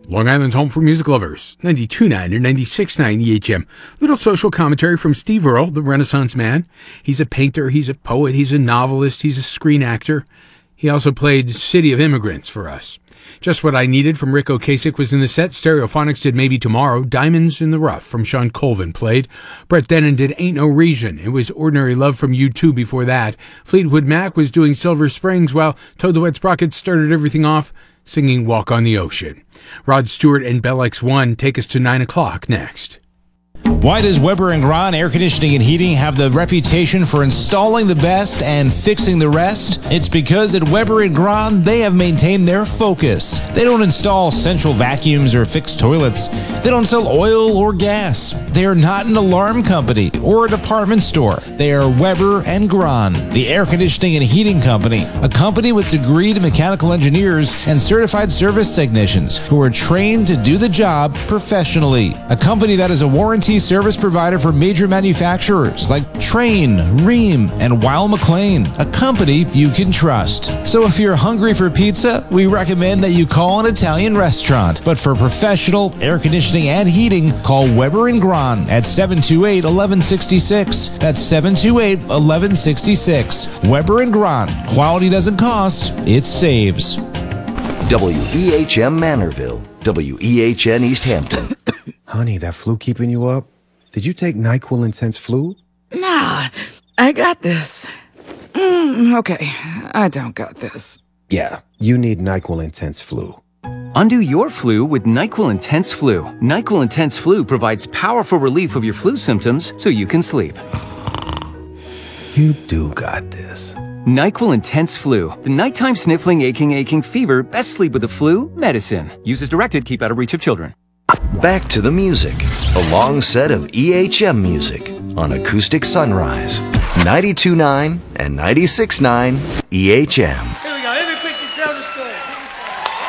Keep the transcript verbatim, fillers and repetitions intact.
Long Island's home for music lovers. ninety-two point nine or ninety-six point nine E H M. Little social commentary from Steve Earle, the Renaissance man. He's a painter, he's a poet, he's a novelist, he's a screen actor. He also played City of Immigrants for us. Just What I Needed from Rick Ocasek was in the set. Stereophonics did Maybe Tomorrow. Diamonds in the Rough from Sean Colvin played. Brett Dennen did Ain't No Reason. It was Ordinary Love from U two before that. Fleetwood Mac was doing Silver Springs, while Toad the Wet Sprocket started everything off singing Walk on the Ocean. Rod Stewart and Bell X one take us to nine o'clock next. Why does Weber and Grahn Air Conditioning and Heating have the reputation for installing the best and fixing the rest? It's because at Weber and Grahn, they have maintained their focus. They don't install central vacuums or fix toilets. They don't sell oil or gas. They are not an alarm company or a department store. They are Weber and Grahn, the air conditioning and heating company, a company with degreed mechanical engineers and certified service technicians who are trained to do the job professionally. A company that is a warranty service provider for major manufacturers like Trane, Rheem, and Weil McLean, a company you can trust. So if you're hungry for pizza, we recommend that you call an Italian restaurant. But for professional air conditioning and heating, call Weber and Grahn at seven two eight, one one six six. That's seven two eight, one one six six. Weber and Grahn. Quality doesn't cost, it saves. W E H M Manorville, W E H N East Hampton. Honey, that flu keeping you up? Did you take NyQuil Intense Flu? Nah, I got this. Mm, okay, I don't got this. Yeah, you need NyQuil Intense Flu. Undo your flu with NyQuil Intense Flu. NyQuil Intense Flu provides powerful relief of your flu symptoms so you can sleep. You do got this. NyQuil Intense Flu. The nighttime sniffling, aching, aching fever. Best sleep with the flu medicine. Use as directed. Keep out of reach of children. Back to the music. A long set of E H M music on Acoustic Sunrise. ninety-two point nine and ninety-six point nine E H M.